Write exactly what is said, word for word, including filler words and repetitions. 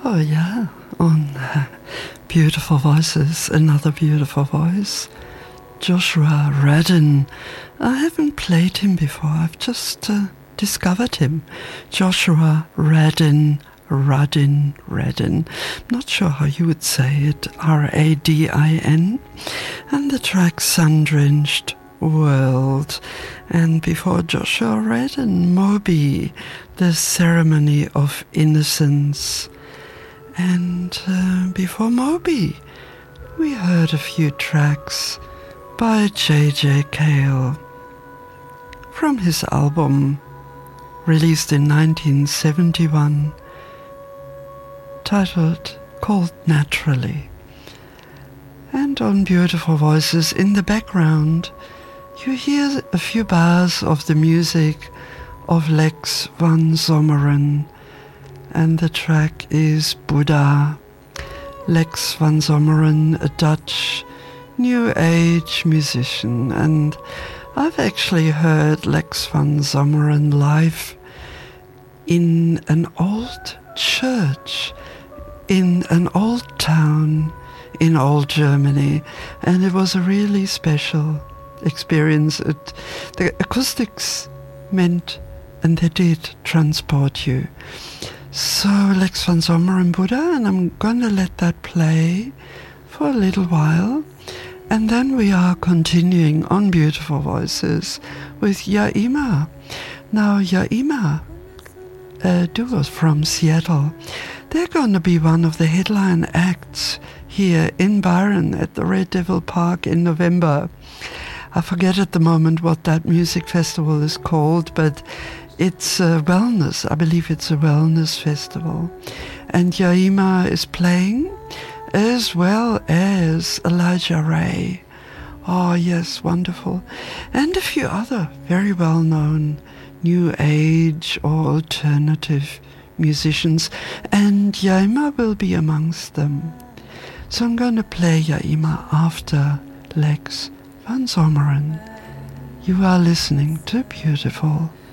Oh yeah, on uh, Beautiful Voices, another beautiful voice, Joshua Radin. I haven't played him before, I've just uh, discovered him. Joshua Radin, Radin, Radin. Not sure how you would say it, R A D I N. And the track Sun-Drenched World. And before Joshua Radin, Moby, The Ceremony of Innocence. And uh, before Moby, we heard a few tracks by J J Cale from his album released in nineteen seventy-one, titled Called Naturally. And on Beautiful Voices, in the background, you hear a few bars of the music of Lex van Zommeren, and the track is Buddha. Lex van Zommeren, a Dutch New Age musician, and I've actually heard Lex van Zommeren live in an old church, in an old town in old Germany, and it was a really special experience. It, the acoustics meant, and they did, transport you. So Lex van Zommeren, Buddha, and I'm going to let that play for a little while. And then we are continuing on Beautiful Voices with Yaima. Now Yaima, a duo from Seattle, they're going to be one of the headline acts here in Byron at the Red Devil Park in November. I forget at the moment what that music festival is called, but it's a wellness, I believe it's a wellness festival. And Yaima is playing, as well as Elijah Ray. Oh yes, wonderful. And a few other very well-known New Age or alternative musicians. And Yaima will be amongst them. So I'm going to play Yaima after Lex van Zommeren. You are listening to Beautiful